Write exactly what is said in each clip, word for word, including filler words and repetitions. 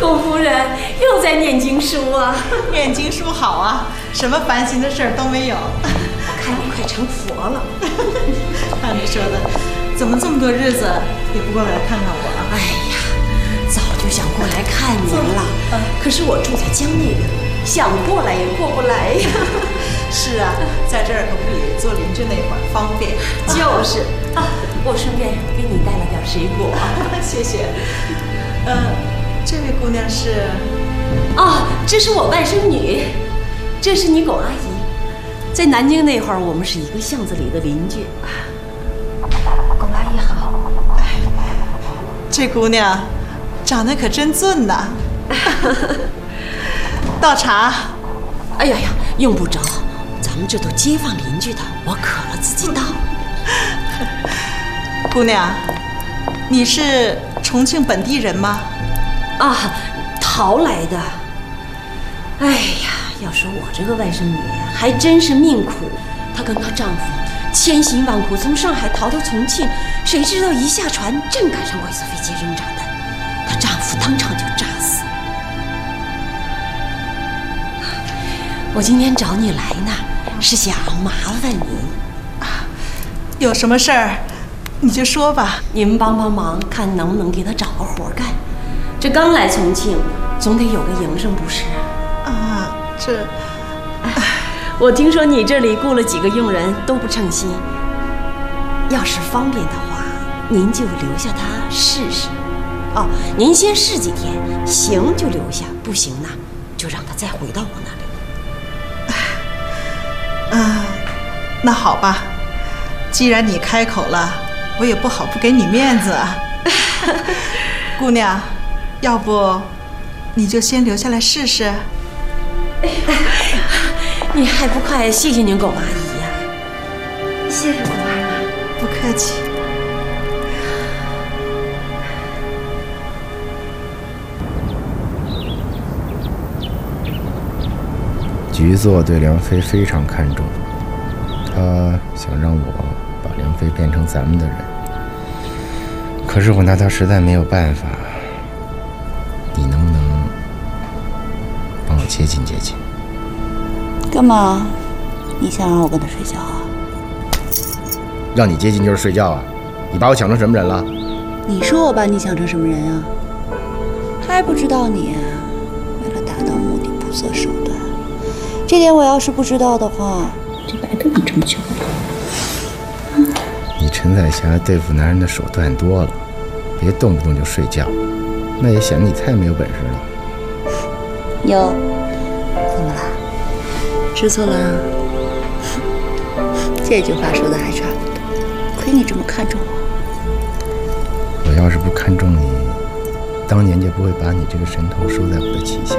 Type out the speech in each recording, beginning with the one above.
龚夫人又在念经书啊！ 念经书好啊，什么烦心的事儿都没有。 看你快成佛了。 按你说的，怎么这么多日子也不过来看看我啊？ 哎呀，早就想过来看您了，嗯、可是我住在江那边，想过来也过不来呀。 是啊，在这儿可不比做邻居那会儿方便。 就是，啊，我顺便给你带了点水果。 谢谢。呃，这位姑娘是？ 啊，这是我外甥女，这是你龚阿姨。在南京那会儿，我们是一个巷子里的邻居。 龚阿姨好。哎， 这姑娘长得可真俊呐。倒茶。 哎呀呀，用不着，咱们这都街坊邻居的，我渴了自己倒。 姑娘，你是重庆本地人吗？ 啊，逃来的。哎呀，要说我这个外甥女还真是命苦，她跟她丈夫千辛万苦从上海逃到重庆，谁知道一下船正赶上鬼子飞机扔炸弹，她丈夫当场就炸死了。我今天找你来呢，是想麻烦您啊，有什么事儿你就说吧， 您帮帮忙，看能不能给她找个活干。这刚来重庆，总得有个营生不是？ 啊，这， 我听说你这里雇了几个佣人都不称心，要是方便的话，您就留下他试试。哦，您先试几天，行就留下，不行呢，就让他再回到我那里。 啊，那好吧，既然你开口了，我也不好不给你面子啊。姑娘，要不你就先留下来试试。 你还不快谢谢您龚阿姨呀！ 谢谢龚阿姨， 不客气。 局座对梁飞非常看重，他想让我把梁飞变成咱们的人，可是我拿他实在没有办法。你能不能帮我接近接近？ 干嘛？你想让我跟他睡觉啊？ 让你接近就是睡觉啊？你把我想成什么人了？ 你说我把你想成什么人啊？还不知道你为了达到目的不择手段。这点我要是不知道的话，就白跟你这么久了。 你陈彩霞对付男人的手段多了，别动不动就睡觉，那也显得你太没有本事了。 有，怎么了？吃醋了？这句话说的还差不多，亏你这么看重我。 我要是不看重你，当年就不会把你这个神头收在我的旗下。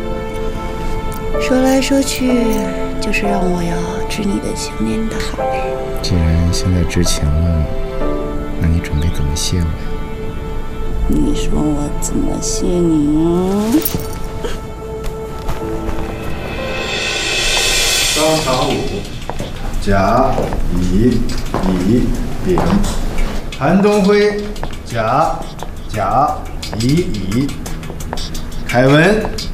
说来说去，就是让我要知你的情，念你的好呗。 既然现在知情了，那你准备怎么谢我？ 你说我怎么谢你？ 高潮舞，甲乙乙丙，韩东辉，甲甲乙乙，凯文